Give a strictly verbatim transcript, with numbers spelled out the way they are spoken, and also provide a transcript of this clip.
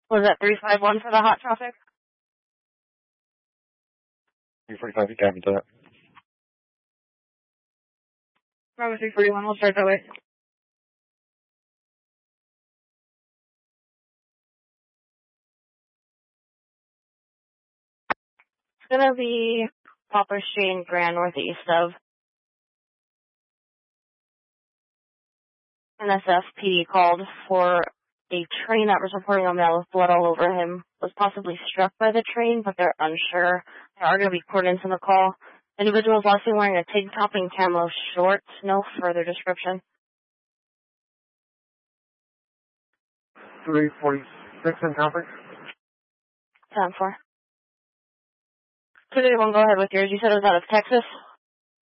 Was that three five one for the hot traffic? three forty-five, you got me to that. Bravo three forty-one, we'll start that way. It's gonna be Poplar Street and Grand northeast of N S F P D called for a train that was reporting a male with blood all over him. Was possibly struck by the train, but they're unsure. There are going to be coordinates in the call. Individuals last seen wearing a tank top and camo shorts. No further description. three forty-six in topic. ten four. two eighty-one, go ahead with yours. You said it was out of Texas?